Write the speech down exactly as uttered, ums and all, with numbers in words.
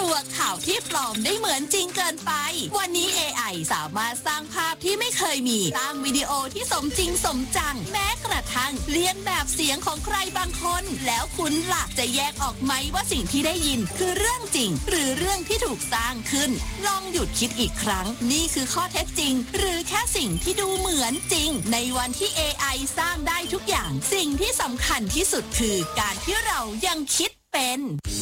ลัวข่าวที่ปลอมได้เหมือนจริงเกินไปวันนี้ เอ ไอ สามารถสร้างภาพที่ไม่เคยมีสร้างวิดีโอที่สมจริงสมจังแม้กระทั่งเลียนแบบเสียงของใครบางคนแล้วคุณล่ะจะแยกออกไหมว่าสิ่งที่ได้ยินคือเรื่องจริงหรือเรื่องที่ถูกสร้างขึ้นลองหยุดคิดอีกครั้งนี่คือข้อเท็จจริงหรือแค่สิ่งที่ดูเหมือนจริงในวันที่ เอ ไอ สร้างได้ทุกอย่างสิ่งที่สำคัญที่สุดคือการที่เรายังคิดเป็น